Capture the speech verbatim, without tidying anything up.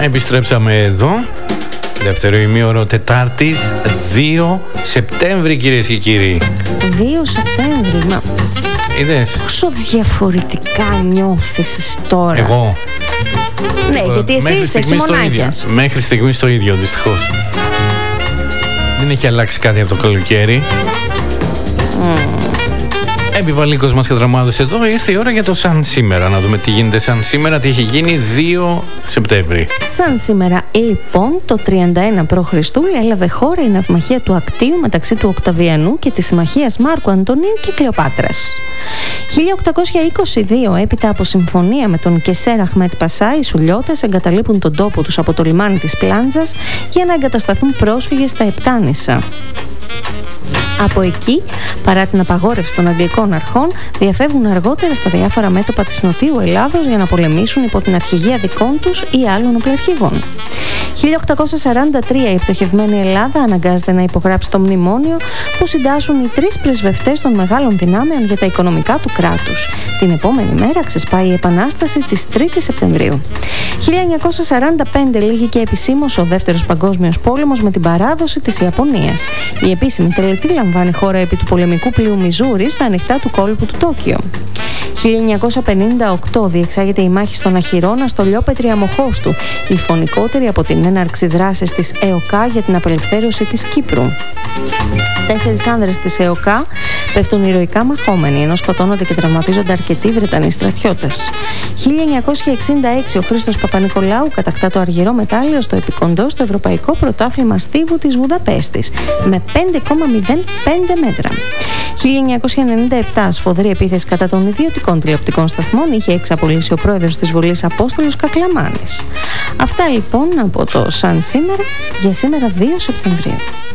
Επιστρέψαμε εδώ. Δεύτερο ημίωρο Τετάρτης, δύο Σεπτέμβρη, κυρίες και κύριοι. δύο Σεπτέμβρη, μα... Είδες. Πόσο διαφορετικά νιώθεις τώρα. Εγώ. Ναι, ε, γιατί εσύ είσαι χειμωνάκιας. Μέχρι στιγμής το ίδιο, δυστυχώς. Δεν έχει αλλάξει κάτι από το καλοκαίρι. Mm. Επιβαλίκος μας κατραμάδωσε εδώ. Ήρθε η ώρα για το σαν σήμερα. Να δούμε τι γίνεται σαν σήμερα, τι έχει γίνει δύο Σεπτέμβρη. Σαν σήμερα, λοιπόν, το τριάντα ένα προ Χριστού έλαβε χώρα η ναυμαχία του Ακτίου μεταξύ του Οκταβιανού και της συμμαχίας Μάρκου Αντωνίου και Κλεοπάτρας. χίλια οκτακόσια είκοσι δύο, έπειτα από συμφωνία με τον Κεσέρ Αχμέτ Πασά, οι Σουλιώτες εγκαταλείπουν τον τόπο τους από το λιμάνι της Πλάντζας για να εγκατασταθούν πρόσφυγες στα Επτάνησα. Από εκεί, παρά την απαγόρευση των Αγγλικών αρχών, διαφεύγουν αργότερα στα διάφορα μέτωπα της Νοτιού Ελλάδος για να πολεμήσουν υπό την αρχηγία δικών τους ή άλλων οπλαρχηγών. χίλια οκτακόσια σαράντα τρία, η πτωχευμένη Ελλάδα αναγκάζεται να υπογράψει το μνημόνιο που συντάσσουν οι τρεις πρεσβευτές των μεγάλων δυνάμεων για τα οικονομικά του κράτους. Την επόμενη μέρα ξεσπάει η Επανάσταση της τρίτης Σεπτεμβρίου. χίλια εννιακόσια σαράντα πέντε, λήγει και επισήμως ο Δεύτερος Παγκόσμιος Πόλεμος με την παράδοση της Ιαπωνίας. Η επίσημη τελετή λαμβάνει χώρα επί του πολεμικού πλοίου Μιζούρι στα ανοιχτά του κόλπου του Τόκιο. χίλια εννιακόσια πενήντα οκτώ, διεξάγεται η μάχη στον Αχυρώνα στο Λιόπετρι Αμοχώστου, η φωνικότερη από την έναρξη δράσης της ΕΟΚΑ για την απελευθέρωση της Κύπρου. Τέσσερις άνδρες της ΕΟΚΑ πέφτουν ηρωικά μαχόμενοι, ενώ σκοτώνονται και τραυματίζονται αρκετοί Βρετανοί στρατιώτες. χίλια εννιακόσια εξήντα έξι, ο Χρήστος Παπα-Νικολάου κατακτά το αργυρό μετάλλιο στο επικοντό στο Ευρωπαϊκό Πρωτάθλημα Στίβου της Βουδαπέστης με πέντε κόμμα μηδέν πέντε μέτρα. χίλια εννιακόσια ενενήντα επτά, σφοδρή επίθεση κατά των ιδιωτικών τηλεοπτικών σταθμών είχε εξαπολύσει ο πρόεδρος της Βουλής Απόστολος Κακλαμάνης. Αυτά λοιπόν από το σαν σήμερα για σήμερα δύο Σεπτεμβρίου.